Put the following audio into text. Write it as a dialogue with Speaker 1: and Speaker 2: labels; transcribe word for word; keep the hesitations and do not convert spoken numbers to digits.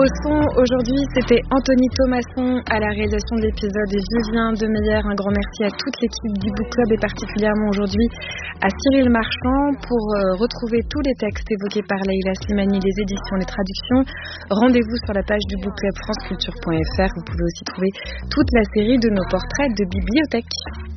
Speaker 1: Au son, aujourd'hui, c'était Anthony Thomasson à la réalisation de l'épisode et Vivien Demeyer. Un grand merci à toute l'équipe du Book Club et particulièrement aujourd'hui à Cyril Marchand pour euh, retrouver tous les textes évoqués par Leïla Slimani, les éditions, les traductions. Rendez-vous sur la page du Book Club franceculture point f r. Vous pouvez aussi trouver toute la série de nos portraits de bibliothèque.